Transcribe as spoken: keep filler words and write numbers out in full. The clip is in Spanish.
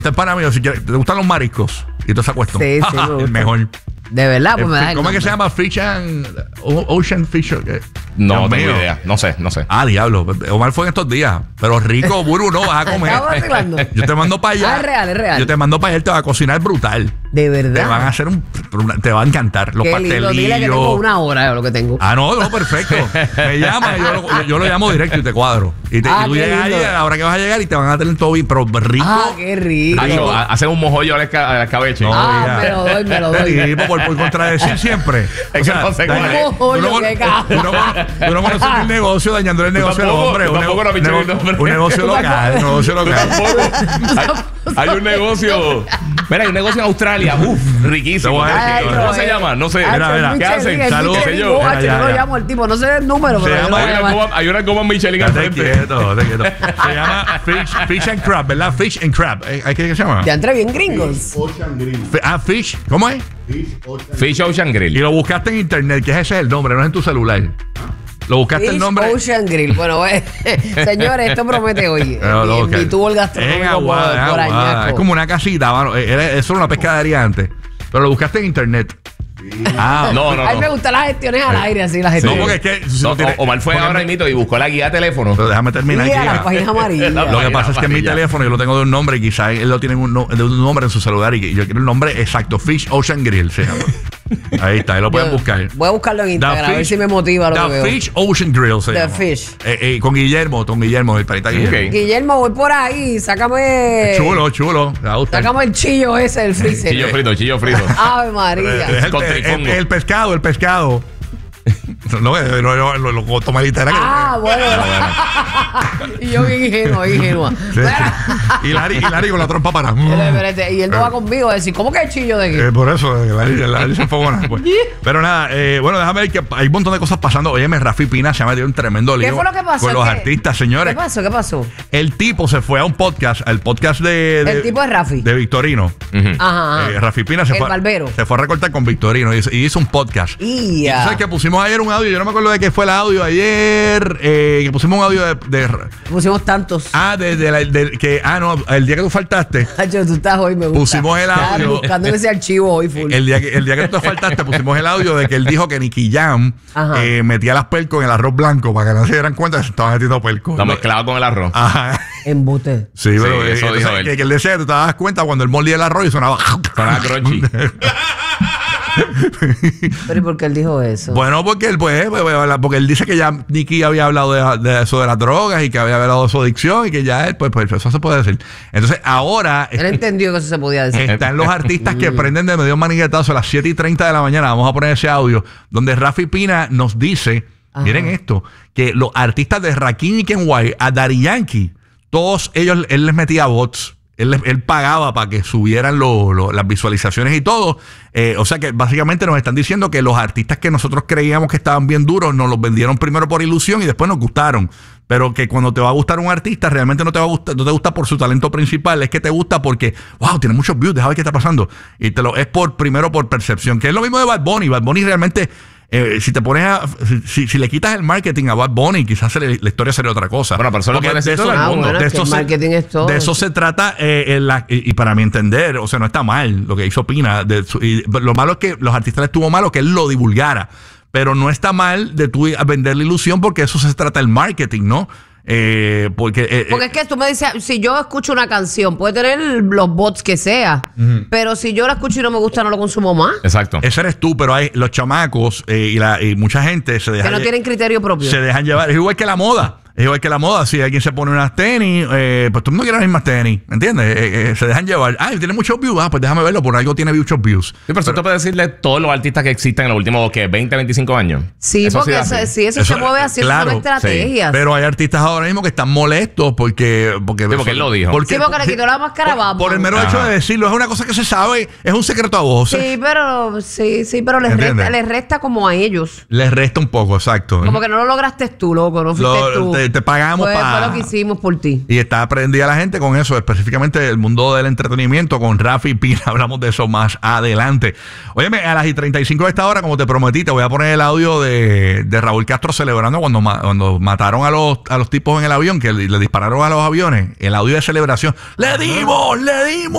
Este es para mí, si quieres, te gustan los mariscos y todo ese cuestión. Sí, sí, me gusta. El mejor. De verdad, pues El me fi- da el ¿Cómo es que nombre. se llama? Fish and o- Ocean Fish. eh, No Dios tengo mío. idea. No sé, no sé. Ah, diablo. Omar fue en estos días. Pero rico, Buru, no vas a comer. Estaba vacilando. Yo te mando para allá. Ah, es real, es real. Yo te mando para allá, él te va a cocinar brutal. De Te verdad. van a hacer un. Te va a encantar. Los Qué lindo. Dile que tengo pastelillos. una hora lo que tengo. Ah, no, no, perfecto. Me llama, yo lo, yo lo llamo directo y te cuadro. Y, te, Ah, y tú qué llegas lindo. ahí a la hora que vas a llegar y te van a tener todo bien, pero rico. Ah, qué rico. Tacho, a- hacer un mojollo al, esca- al escabeche. No, Ah, ya. me lo doy, me lo doy. Sí, por, por contradecir siempre. Es que no sé cuál daña- es. tú no Coño, con- qué cabrón. tú no con- tú no conoces el negocio, dañando el negocio del tampoco, hombre. tú Un, tampoco, nego- no, bicho, nego- hombre. un negocio local, un negocio local. Tampoco. Hay, hay un negocio. Mira, hay un negocio en Australia. Uf, Te riquísimo. voy a decir, Ay, ¿cómo ¿Cómo no, se eh. llama? No sé. Ah, Mira, mira. el ¿Qué hacen? Michelin, el Saludos, Michelin, sé yo. guacho, Ya, yo ya, no lo ya. llamo el tipo, no sé el número, Se pero yo lo llama- voy a Hay una llamar. goma- hay una goma Michelin al Estate frente. quieto, estate quieto. Se llama Fish, fish and Crab, ¿verdad? Fish and Crab. ¿Eh, ¿Qué se llama? Ya entré bien gringos. Ocean Grill. Fi- Ah, Fish. ¿Cómo es? Fish Ocean Fish Ocean Y Grill. lo buscaste en internet, que ese es el nombre, no es en tu celular. Lo buscaste el Fish nombre. Ocean Grill. Bueno, eh, señores, esto promete hoy. No, no, Mi- que- Mi tubo el en gastronómico Aguada, por, en por Aguada. añaco. Es como una casita, mano. Era, eso era una pescadería antes. Pero lo buscaste en internet. Ah, No, no, A mí me no. gustan las gestiones al aire, así las No, gestiones. porque es que. si No, no tiene- O- Omar fue porque ahora me- mismo y buscó la guía de teléfono. Pero déjame terminar Mira, las aquí. páginas amarillas. La- Lo que pasa es que en mi amarilla. teléfono yo lo tengo de un nombre y quizás él lo tiene un, no- de un nombre en su celular y yo quiero el nombre exacto. Fish Ocean Grill se llama. Ahí está, ahí lo pueden Yo buscar. Voy a buscarlo en Instagram, a ver si me motiva lo The que veo. Fish Ocean Grill se The llama. Fish. Eh, eh, con Guillermo, con Guillermo, el parita Guillermo. Ok. Guillermo, voy por ahí, sácame. Chulo, chulo. Me va a gustar. Sácame el chillo ese del freezer. Chillo frito, chillo frito. Ave María. Es el, Con el- trifongo. el- el pescado, el pescado. No, eh, no, no, lo, lo, lo toma litera. Ah, bueno. y yo bien ingenua, bien ingenua. Y Larry, y Larry con la trompa para. Espérate, y él no va conmigo a decir, ¿cómo que el chillo de qué? Eh, por eso, eh, Larry, Larry se enfogona, pues. Pero nada, eh, bueno, déjame ver que hay un montón de cosas pasando. Óyeme, Rafi Pina se ha metido un tremendo lío ¿Qué fue lo que pasó? con los ¿Qué? artistas, señores. ¿Qué pasó? ¿Qué pasó? El tipo se fue a un podcast, al podcast de. de El tipo es Rafi. De Victorino. Ujú. Ajá. ajá. Eh, Rafi Pina se El fue, barbero. se fue a recortar con Victorino y hizo, y hizo un podcast. Y Y tú sabes que pusimos ayer un audio, yo no me acuerdo de qué fue el audio ayer, eh, que pusimos un audio de, de- pusimos tantos. ah, de, de la- de- que, ah, no, el día que tú faltaste, Hacho, tú estás hoy, me gusta. Pusimos el Estaba audio. buscando ese archivo hoy full. el día que, el día que tú te faltaste, pusimos el audio de que él dijo que Nicky Jam Ajá. eh, metía las percos en el arroz blanco para que no se dieran cuenta que se estaban metiendo percos. Está mezclado con el arroz. Ajá. Embuste. Sí, pero eh, eso entonces, dijo él. que, que él decía que tú te dabas cuenta cuando él mordía el arroz y sonaba. Sonaba crunchy. Pero ¿y por qué él dijo eso? Bueno, porque él, pues, pues, porque él dice que ya Nicky había hablado de, de eso de las drogas y que había hablado de su adicción y que ya él, pues, pues eso se puede decir. Entonces, ahora Él entendió que eso se podía decir. están los artistas que prenden de medio maniguetazo a las siete y treinta de la mañana. Vamos a poner ese audio donde Rafi Pina nos dice, Ajá. miren esto, que los artistas de Rakim y Kenway, a Daddy Yankee, todos ellos, él les metía bots. Él, les- él pagaba para que subieran lo- lo- las visualizaciones y todo. Eh, o sea que básicamente nos están diciendo que los artistas que nosotros creíamos que estaban bien duros nos los vendieron primero por ilusión y después nos gustaron. Pero que cuando te va a gustar un artista, realmente no te va a gustar, no te gusta por su talento principal, es que te gusta porque, wow, tiene muchos views, déjame ver qué está pasando. Y te lo es por primero por percepción, que es lo mismo de Bad Bunny. Bad Bunny realmente, eh, si te pones a, si, si- si le quitas el marketing a Bad Bunny, quizás se le- la historia sería otra cosa. Bueno, pero eso lo Porque puede decir de todo el Ah, mundo. bueno, de es que eso el se- marketing es todo. de eso se trata, eh, en la- y, y para mi entender, o sea, no está mal lo que hizo Pina. De su- y lo malo es que los artistas le estuvo malo que él lo divulgara. Pero no está mal de tú vender la ilusión porque eso se trata del marketing, ¿no? Eh, porque eh, Porque es que tú me dices, si yo escucho una canción, puede tener los bots que sea, pero si yo la escucho y no me gusta, no lo consumo más. Exacto. ese eres tú, pero hay los chamacos eh, y, la, y mucha gente se Que deja no lle- tienen criterio propio. se dejan llevar. Es igual que la moda. Es igual que la moda. Si alguien se pone unas tenis, eh, pues todo el mundo quiere las mismas tenis. ¿Entiendes? Eh, eh, se dejan llevar. Ay, tiene muchos views. Ah, pues déjame verlo. Por algo tiene muchos views. Sí, pero eso te puede decirle todos los artistas que existen en los últimos ¿qué? veinte, veinticinco años. Sí, Eso porque da eso, así. sí, eso, Eso, se mueve así, claro, son estrategias. Pero hay artistas ahora mismo que están molestos porque. Porque, Sí, porque él lo dijo. Sí, porque le quitó la máscara a por, Batman. por el mero Ajá. hecho de decirlo. Es una cosa que se sabe. Es un secreto a voces. Sí, pero sí, sí, pero les ¿Entiendes? resta, les resta como a ellos. Les resta un poco, exacto. Como que no lo lograste tú, loco, no fuiste Lo- tú. te- te pagamos Fue, para... fue lo que hicimos por ti. Y está aprendida la gente con eso, específicamente el mundo del entretenimiento. Con Rafi Pina hablamos de eso más adelante. Óyeme, a las y treinta y cinco de esta hora, como te prometí, te voy a poner el audio de, de Raúl Castro celebrando cuando, ma- cuando mataron a los, a los tipos en el avión, que le, le dispararon a los aviones. El audio de celebración. ¡Le dimos! ¡Le dimos!